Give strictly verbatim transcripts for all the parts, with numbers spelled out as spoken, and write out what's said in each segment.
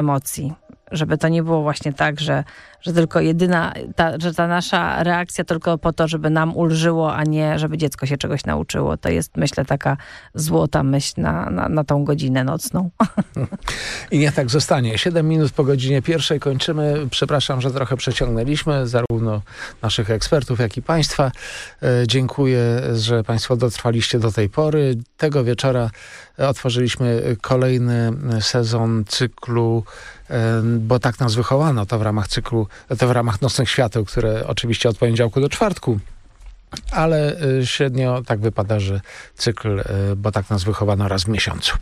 emocji. Żeby to nie było właśnie tak, że, że tylko jedyna, ta, że ta nasza reakcja tylko po to, żeby nam ulżyło, a nie żeby dziecko się czegoś nauczyło. To jest, myślę, taka złota myśl na, na, na tą godzinę nocną. I niech tak zostanie. Siedem minut po godzinie pierwszej kończymy. Przepraszam, że trochę przeciągnęliśmy, zarówno naszych ekspertów, jak i państwa. E, dziękuję, że państwo dotrwaliście do tej pory. Tego wieczora otworzyliśmy kolejny sezon cyklu, bo tak nas wychowano, to w ramach cyklu, to w ramach Nocnych Świateł, które oczywiście od poniedziałku do czwartku, ale średnio tak wypada, że cykl, bo tak nas wychowano, raz w miesiącu.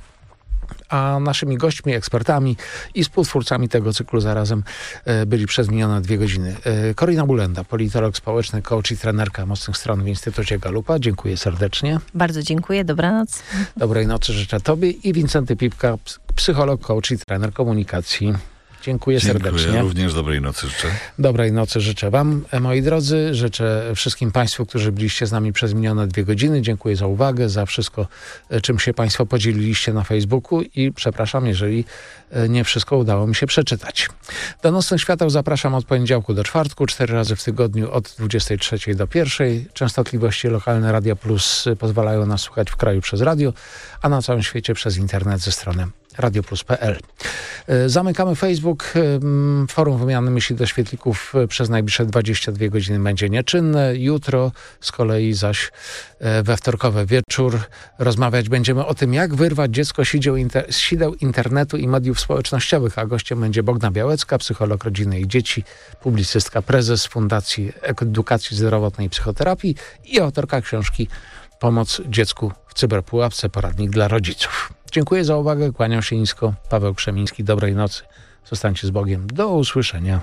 A naszymi gośćmi, ekspertami i współtwórcami tego cyklu zarazem byli przez minione dwie godziny. Korina Bulenda, politolog społeczny, coach i trenerka mocnych stron w Instytucie Galupa. Dziękuję serdecznie. Bardzo dziękuję, dobranoc. Dobrej nocy życzę tobie i Wincenty Pipka, psycholog, coach i trener komunikacji. Dziękuję, Dziękuję serdecznie. Również dobrej nocy życzę. Dobrej nocy życzę wam, moi drodzy. Życzę wszystkim państwu, którzy byliście z nami przez minione dwie godziny. Dziękuję za uwagę, za wszystko, czym się państwo podzieliliście na Facebooku i przepraszam, jeżeli nie wszystko udało mi się przeczytać. Do Nocnych Świateł zapraszam od poniedziałku do czwartku, cztery razy w tygodniu od dwudziestej trzeciej do pierwszej. Częstotliwości lokalne Radia Plus pozwalają nas słuchać w kraju przez radio, a na całym świecie przez internet ze strony radioplus kropka p l. Zamykamy Facebook. Forum Wymiany Myśli do Świetlików przez najbliższe dwadzieścia dwie godziny będzie nieczynne. Jutro z kolei zaś we wtorkowy wieczór rozmawiać będziemy o tym, jak wyrwać dziecko z sideł internetu i mediów społecznościowych, a gościem będzie Bogna Białecka, psycholog rodziny i dzieci, publicystka, prezes Fundacji Edukacji Zdrowotnej i Psychoterapii i autorka książki Pomoc dziecku w cyberpułapce, poradnik dla rodziców. Dziękuję za uwagę, kłaniam się nisko. Paweł Krzemiński, dobrej nocy. Zostańcie z Bogiem. Do usłyszenia.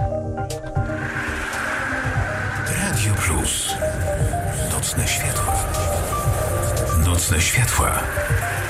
Radio Plus. Nocne światła. Nocne światła.